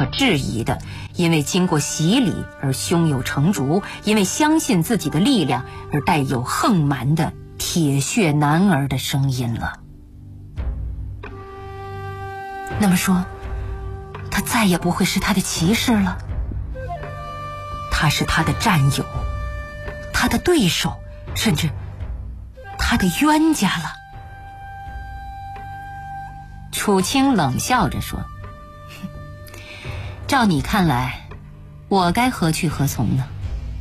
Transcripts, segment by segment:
可置疑的，因为经过洗礼而胸有成竹，因为相信自己的力量而带有横蛮的铁血男儿的声音了。那么说，他再也不会是他的骑士了，他是他的战友，他的对手，甚至他的冤家了。楚清冷笑着说，照你看来，我该何去何从呢？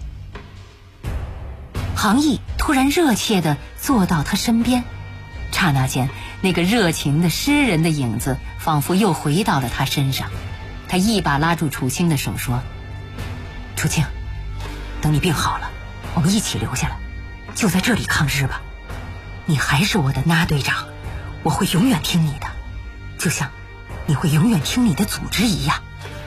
杭毅突然热切地坐到他身边，刹那间，那个热情的诗人的影子仿佛又回到了他身上。他一把拉住楚清的手说，楚清，等你病好了，我们一起留下来，就在这里抗日吧。你还是我的那队长，我会永远听你的，就像你会永远听你的组织一样。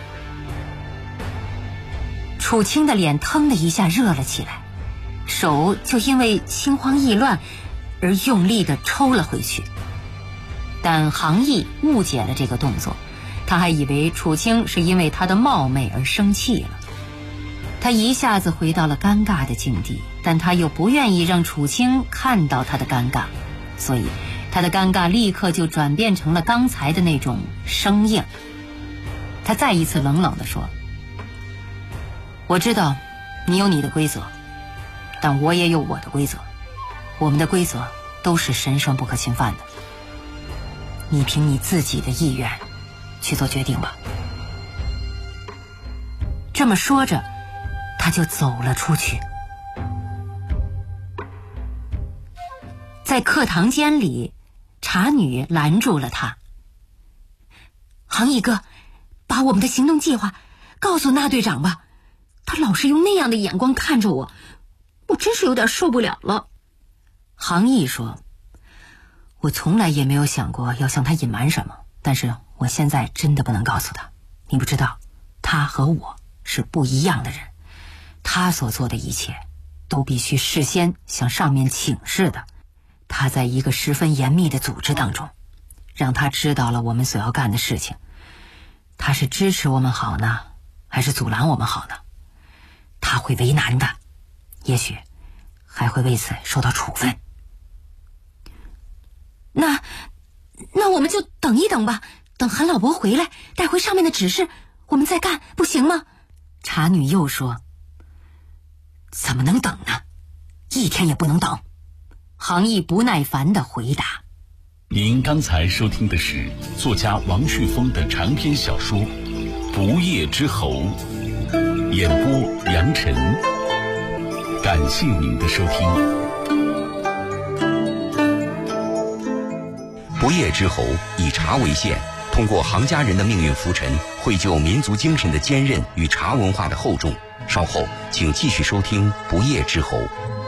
楚清的脸腾的一下热了起来，手就因为心慌意乱而用力地抽了回去。但杭毅误解了这个动作，他还以为楚清是因为他的冒昧而生气了。他一下子回到了尴尬的境地，但他又不愿意让楚清看到他的尴尬，所以他的尴尬立刻就转变成了刚才的那种生硬。他再一次冷冷地说，我知道你有你的规则，但我也有我的规则，我们的规则都是神圣不可侵犯的。你凭你自己的意愿去做决定吧。这么说着，他就走了出去。在课堂间里，茶女拦住了他。杭毅哥，把我们的行动计划告诉那队长吧，他老是用那样的眼光看着我，我真是有点受不了了。杭毅说，我从来也没有想过要向他隐瞒什么，但是我现在真的不能告诉他。你不知道，他和我是不一样的人，他所做的一切都必须事先向上面请示的。他在一个十分严密的组织当中，让他知道了我们所要干的事情，他是支持我们好呢，还是阻拦我们好呢？他会为难的，也许还会为此受到处分。那我们就等一等吧，等韩老伯回来带回上面的指示，我们再干，不行吗？茶女又说，怎么能等呢？一天也不能等。杭毅不耐烦地回答。 您刚才收听的是作家王旭峰的长篇小说《不夜之侯》，演播杨晨。感谢您的收听。 不夜之侯以茶为线，通过杭家人的命运浮沉，绘就民族精神的坚韧与茶文化的厚重。稍后请继续收听不夜之侯。